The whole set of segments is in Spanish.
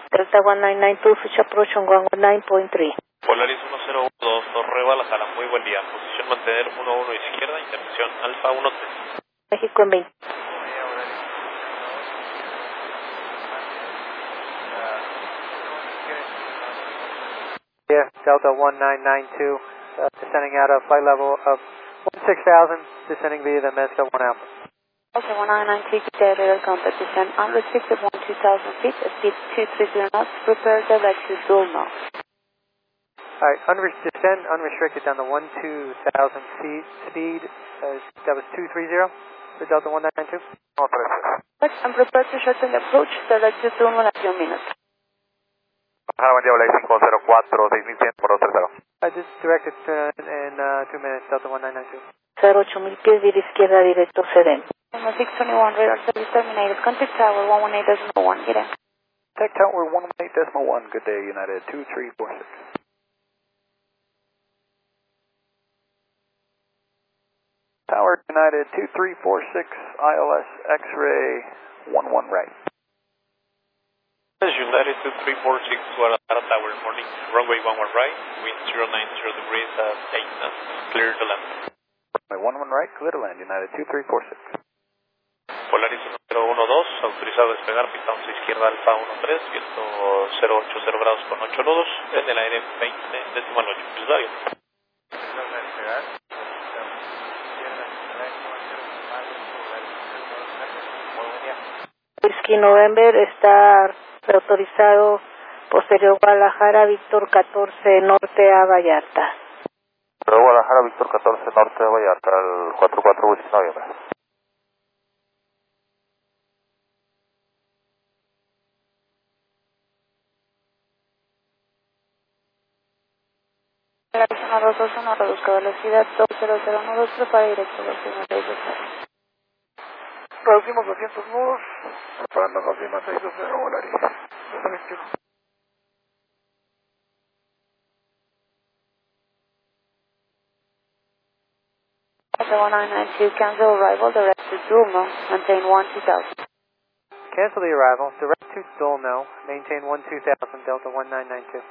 Delta 1992, switch approach on 119.3. Polaris 1012, Torre Guadalajara, muy buen día. Posición mantener 11 izquierda, intervención Alfa 13. México en 20. Yeah, Delta 1992, descending at a flight level of 16,000, descending via the Mezco 1 Alpha. Delta 1992, good day, radar contact, descend unrestricted 12,000 feet, speed 230 knots, prepare direct to dual knots. Alright, descend unrestricted down to 12,000 feet, speed, that was 230 for Delta 1992? I'm prepared to shorten the approach, direct to dual knots in a few minutes. Buen día, Blake 504, 6100 por 230. I just directed in 2 minutes, Delta 1992. 08,000 pies, vía izquierda, directo sedente. 621, radar service terminated, contact tower 118.1, get in. Tech Tower 118.1, good day, United 2346. Tower United 2346, ILS X-ray 11 right. United 2346, Guadalajara Tower, morning, runway 11 right, wind 090 degrees, 8 knots, clear to land. Runway 11 right, clear to land, United 2346. Polaris 1012, autorizado a despegar, pista 11 izquierda, Alfa 13, viento 080 grados con 8 nudos, en el aire 20 decimal 8, usuario. Whisky November está autorizado posterior Guadalajara, Víctor 14 Norte a Vallarta. Guadalajara, Víctor 14 Norte de Vallarta, el 44 Whisky November. Polaris 1221, reduzca velocidad 200 nudos, prepara directo 216. Reducimos 200 nudos, preparando 216 Polaris. 21. Delta 1992, cancel arrival, direct to Dulno, maintain 12,000. Cancel the arrival, direct to Dolno, maintain 12,000, Delta 1992.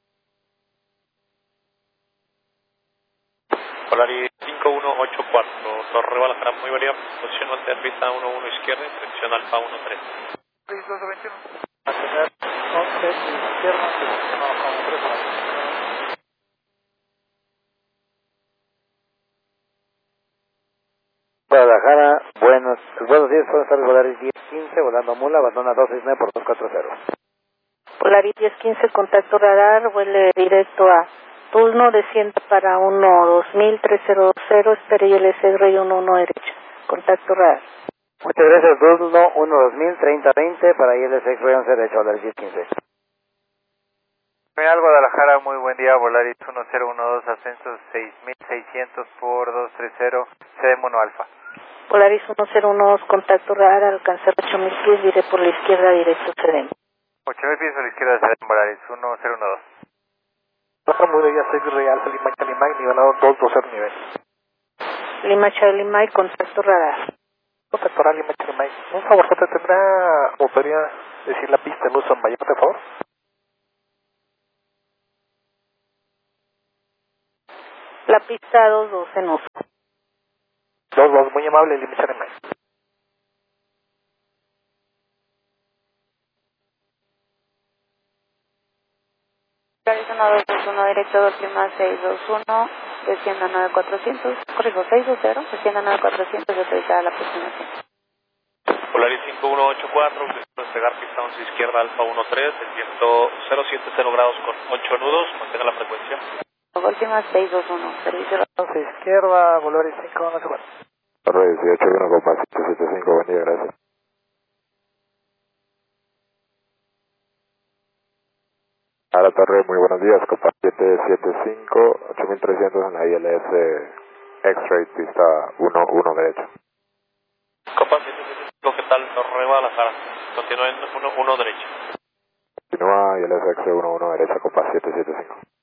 Polaris 5184, Torre Guadalajara, muy buen día. Posición mantener pista 11 izquierda, dirección Alfa 13. Listo, 21. Mantener 11 izquierda, dirección Alfa 13. Guadalajara, buenos días, pueden estar Polaris 1015, volando Mula, abandona 269 por 240. Polaris 1015, contacto radar, vuele directo a Tulno, descienda para 1-2000-3020, espere ILS Rey 11 derecha, contacto radar. Muchas gracias, Dulno 1-2000-3020 para ILS X-Ray 11 derecha, Polaris 1015. Real Guadalajara, muy buen día, Volaris 1012, ascenso 6600 por 230, sede Mono Alfa. Polaris 1012, contacto radar, alcanzar 8000 pies, diré por la izquierda, directo sedente. 8000 pies a la izquierda, sede Volaris 1012. Muy buen día, soy Real, Lima Charlie Mike, nivel 220 nivel. Lima Charlie Mike, contacto radar. Contacto radar, Lima Charlie Mike. Un favor, ¿te tendrá, o podría decir la pista en uso en Vallarta, por favor? La pista 22 en uso. 22, muy amable, Lima Charlie Mike. Polaris 1221, directo 621, descienda 9400, corrijo 620, descienda 9400, autorizada la aproximación. Polaris 5184, despegar pista 11 izquierda, Alfa 13, el viento 070 grados con 8 nudos, mantenga la frecuencia. Última 621, servicio. 11 izquierda, Volaris 5184. Torre 181, compa 775, buen día, gracias. A la torre, muy buenos días, compa 775, 8300 en la ILS X-Ray, pista 11 derecha. Copa 775, ¿qué tal? Torre Guadalajara, continúa en 1 derecha. Continúa ILS X-Ray 11 derecha, compa 775.